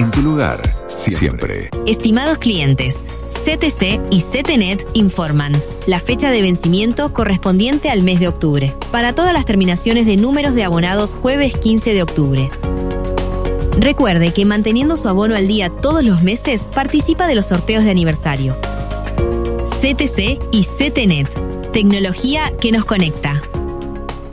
en tu lugar, siempre. Estimados clientes, CTC y CTNet informan la fecha de vencimiento correspondiente al mes de octubre. Para todas las terminaciones de números de abonados jueves 15 de octubre. Recuerde que manteniendo su abono al día todos los meses, participa de los sorteos de aniversario. CTC y CTNet. Tecnología que nos conecta.